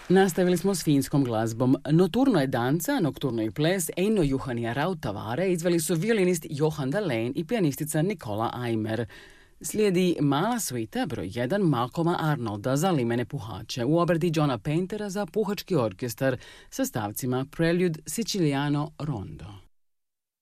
Nastavili smo s finskom glazbom. Noturno je danca, nokturno je ples, Eino Juhania Rautavaare izveli su violinist Johan Dahlén i pijanistica Nikola Aimer. Slijedi mala suita broj 1 Malcolma Arnolda za limene puhače u obradi Johna Paintera za puhački orkestar sa stavcima Prelude Siciliano Rondo.